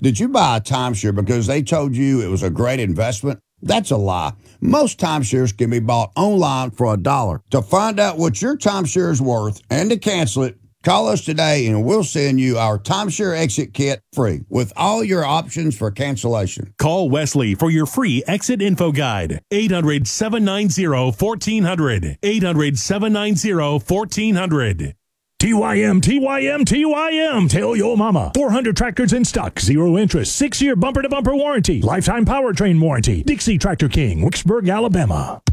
Did you buy a timeshare because they told you it was a great investment? That's a lie. Most timeshares can be bought online for $1. To find out what your timeshare is worth and to cancel it, call us today and we'll send you our timeshare exit kit free with all your options for cancellation. Call Wesley for your free exit info guide. 800-790-1400. 800-790-1400. TYM, TYM, TYM. Tell your mama. 400 tractors in stock. 0 interest. 6-year bumper-to-bumper warranty. Lifetime powertrain warranty. Dixie Tractor King, Wicksburg, Alabama.